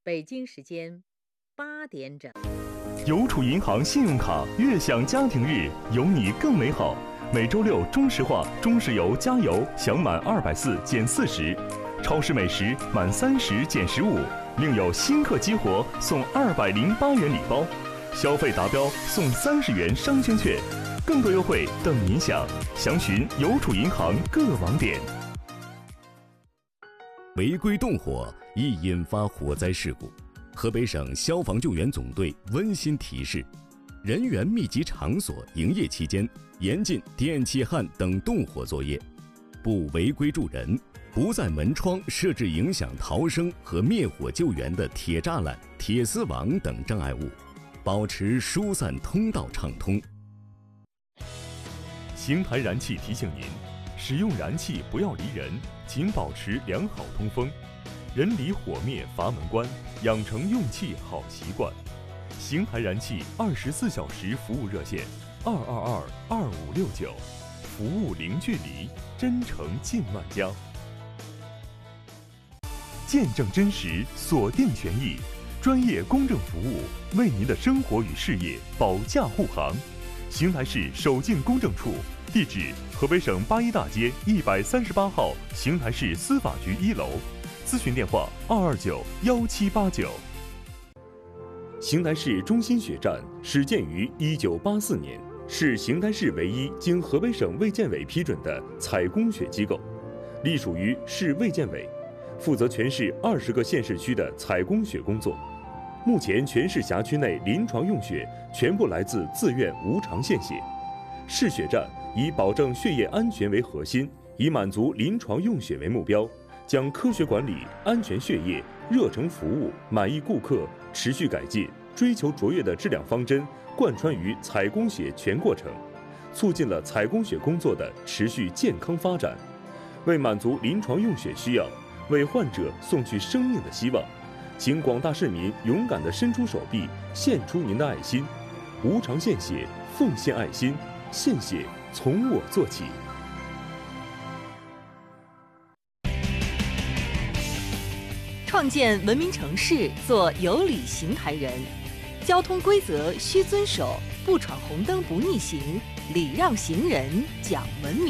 北京时间8点整。 邮储银行信用卡悦享家庭日，有你更美好。每周六中石化、中石油加油享满240减40，超市美食满30减15，另有新客激活送208元礼包，消费达标送30元商圈券，更多优惠等您享。详询邮储银行各网点。 违规动火易引发火灾事故，河北省消防救援总队温馨提示：人员密集场所营业期间，严禁电气焊等动火作业，不违规助人，不在门窗设置影响逃生和灭火救援的铁栅栏、铁丝网等障碍物，保持疏散通道畅通。 邢台燃气提醒您，使用燃气不要离人，仅保持良好通风，人离火灭阀门关，养成用气好习惯。邢台燃气24小时服务热线222-2569，服务零距离，真诚近万家。见证真实，锁定权益，专业公正服务，为您的生活与事业保驾护航。邢台市守进公证处，地址河北省八一大街138号邢台市司法局1楼，咨询电话229-1789。邢台市中心血站始建于1984年，是邢台市唯一经河北省卫健委批准的采供血机构，隶属于市卫健委，负责全市20个县市区的采供血工作。目前全市辖区内临床用血全部来自自愿无偿献血。市血站以保证血液安全为核心，以满足临床用血为目标，将科学管理、安全血液、热诚服务、满意顾客、持续改进、追求卓越的质量方针贯穿于采供血全过程，促进了采供血工作的持续健康发展。为满足临床用血需要，为患者送去生命的希望，请广大市民勇敢地伸出手臂，献出您的爱心。无偿献血，奉献爱心，献血从我做起。 创建文明城市，做有礼邢台人。交通规则需遵守，不闯红灯不逆行，礼让行人，讲文明。